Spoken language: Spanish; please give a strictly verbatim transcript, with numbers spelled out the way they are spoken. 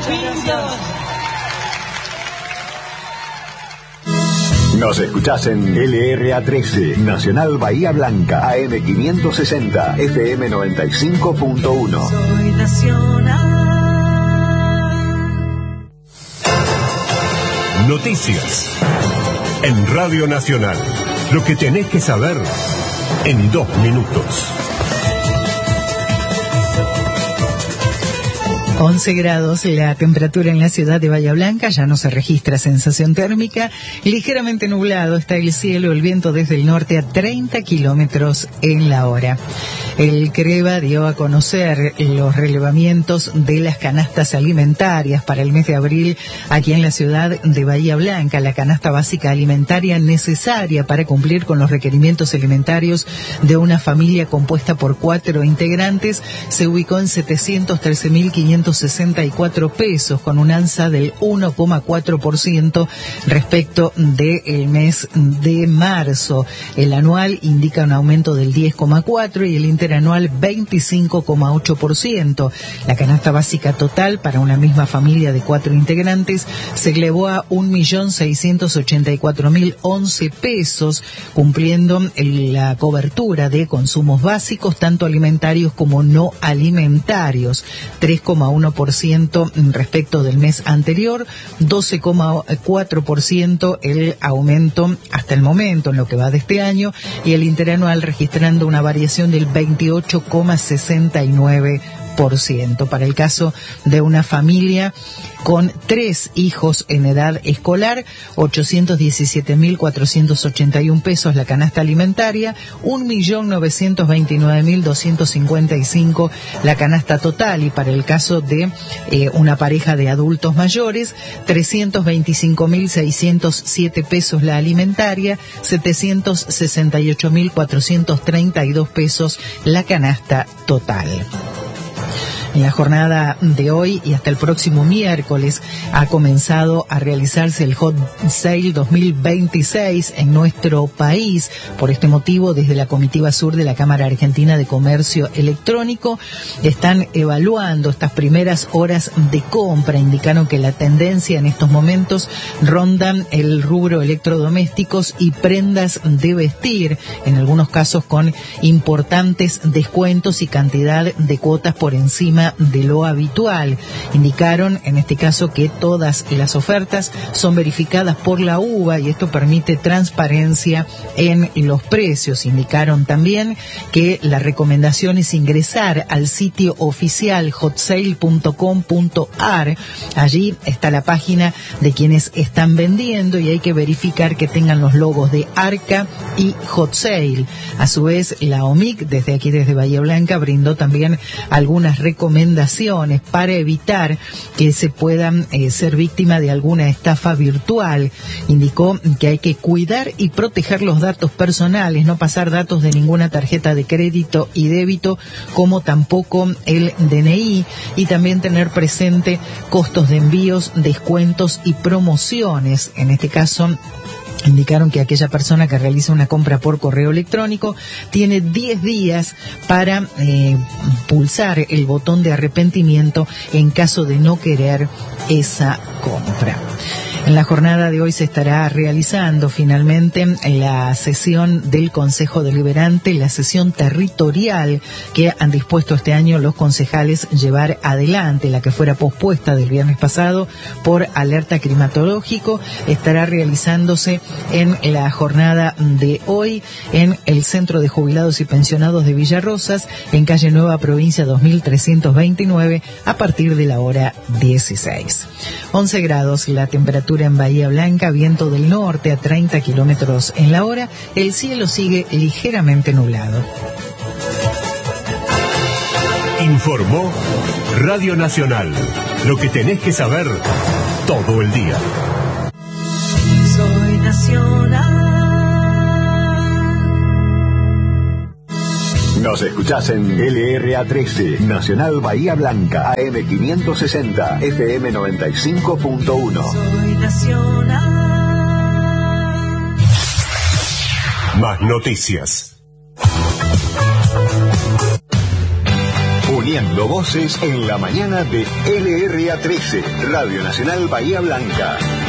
Nos escuchás en L R A trece, Nacional Bahía Blanca, A M quinientos sesenta, F M noventa y cinco punto uno. Soy nacional. Noticias en Radio Nacional. Lo que tenés que saber en dos minutos. once grados la temperatura en la ciudad de Bahía Blanca, ya no se registra sensación térmica, ligeramente nublado está el cielo, el viento desde el norte a treinta kilómetros en la hora. El CREVA dio a conocer los relevamientos de las canastas alimentarias para el mes de abril aquí en la ciudad de Bahía Blanca. La canasta básica alimentaria necesaria para cumplir con los requerimientos alimentarios de una familia compuesta por cuatro integrantes se ubicó en setecientos trece mil quinientos sesenta y cuatro pesos, con un alza del uno coma cuatro por ciento respecto del mes de marzo. El anual indica un aumento del diez coma cuatro por ciento y el interanual veinticinco coma ocho por ciento. La canasta básica total para una misma familia de cuatro integrantes se elevó a un millón seiscientos ochenta y cuatro mil once pesos, cumpliendo la cobertura de consumos básicos, tanto alimentarios como no alimentarios. tres coma uno por ciento respecto del mes anterior, doce coma cuatro por ciento el aumento hasta el momento en lo que va de este año, y el interanual registrando una variación del veintiocho coma sesenta y nueve por ciento. Para el caso de una familia con tres hijos en edad escolar, ochocientos diecisiete mil cuatrocientos ochenta y un pesos la canasta alimentaria, un millón novecientos veintinueve mil doscientos cincuenta y cinco la canasta total, y para el caso de eh, una pareja de adultos mayores, trescientos veinticinco mil seiscientos siete pesos la alimentaria, setecientos sesenta y ocho mil cuatrocientos treinta y dos pesos la canasta total. En la jornada de hoy y hasta el próximo miércoles ha comenzado a realizarse el Hot Sale dos mil veintiséis en nuestro país. Por este motivo, desde la Comitiva Sur de la Cámara Argentina de Comercio Electrónico están evaluando estas primeras horas de compra. Indicaron que la tendencia en estos momentos rondan el rubro electrodomésticos y prendas de vestir, en algunos casos con importantes descuentos y cantidad de cuotas por encima de lo habitual. Indicaron en este caso que todas las ofertas son verificadas por la U B A y esto permite transparencia en los precios. Indicaron también que la recomendación es ingresar al sitio oficial hot sale punto com punto a r. Allí está la página de quienes están vendiendo y hay que verificar que tengan los logos de Arca y Hot Sale. A su vez, la O M I C, desde aquí, desde Bahía Blanca, brindó también algunas recomendaciones para evitar que se puedan eh, ser víctima de alguna estafa virtual. Indicó que hay que cuidar y proteger los datos personales, no pasar datos de ninguna tarjeta de crédito y débito, como tampoco el D N I, y también tener presente costos de envíos, descuentos y promociones. En este caso, indicaron que aquella persona que realiza una compra por correo electrónico tiene diez días para eh, pulsar el botón de arrepentimiento en caso de no querer esa compra. En la jornada de hoy se estará realizando finalmente la sesión del Consejo Deliberante, la sesión territorial que han dispuesto este año los concejales llevar adelante. La que fuera pospuesta del viernes pasado por alerta climatológico estará realizándose en la jornada de hoy en el Centro de Jubilados y Pensionados de Villarrosas, en calle Nueva, provincia dos mil trescientos veintinueve, a partir de la hora dieciséis. once grados la temperatura en Bahía Blanca, viento del norte a treinta kilómetros en la hora, el cielo sigue ligeramente nublado. Informó Radio Nacional, lo que tenés que saber todo el día. Soy nacional. Nos escuchás en L R A trece, Nacional Bahía Blanca, A M quinientos sesenta, F M noventa y cinco punto uno. Soy nacional. Más noticias. Uniendo Cambiando voces en la mañana de L R A trece, Radio Nacional Bahía Blanca.